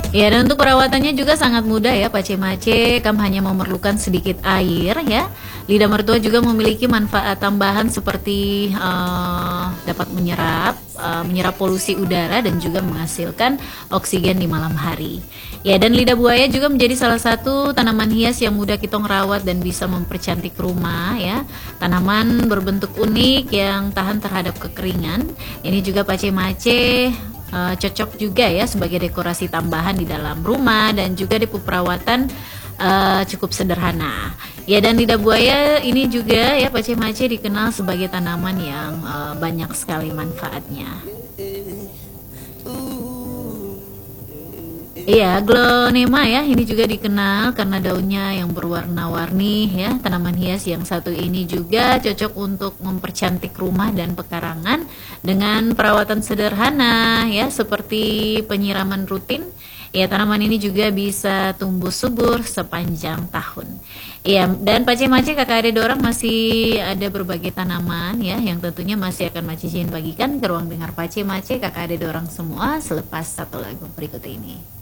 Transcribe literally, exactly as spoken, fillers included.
Ya, dan untuk perawatannya juga sangat mudah ya Pace Mace, kamu hanya memerlukan sedikit air ya. Lidah mertua juga memiliki manfaat tambahan seperti uh, dapat menyerap uh, menyerap polusi udara dan juga menghasilkan oksigen di malam hari. Ya, dan lidah buaya juga menjadi salah satu tanaman hias yang mudah kita rawat dan bisa mempercantik rumah ya. Tanaman berbentuk unik yang tahan terhadap kekeringan. Ini juga Pace Mace Uh, cocok juga ya sebagai dekorasi tambahan di dalam rumah dan juga di perawatan uh, cukup sederhana. Ya, dan lidah buaya ini juga ya Pace Mace dikenal sebagai tanaman yang uh, banyak sekali manfaatnya. Iya, glonema ya, ini juga dikenal karena daunnya yang berwarna-warni ya. Tanaman hias yang satu ini juga cocok untuk mempercantik rumah dan pekarangan dengan perawatan sederhana ya, seperti penyiraman rutin. Ya, tanaman ini juga bisa tumbuh subur sepanjang tahun. Ya, dan Pace Mace kakak adik dorang masih ada berbagai tanaman ya, yang tentunya masih akan Mace Jin bagikan ke ruang dengar Pace Mace kakak adik dorang semua selepas satu lagu berikut ini.